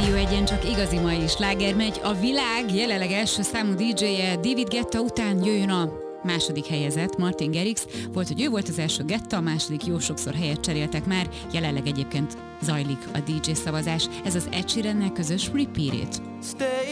Rádió Egyen csak igazi mai sláger megy. A világ jelenleg első számú DJ-je David Guetta után jöjjön a második helyezett, Martin Garrix. Volt, hogy ő volt az első, Guetta, a második jó sokszor helyet cseréltek már. Jelenleg egyébként zajlik a DJ szavazás. Ez az Ed Sheerannel közös Repeat It.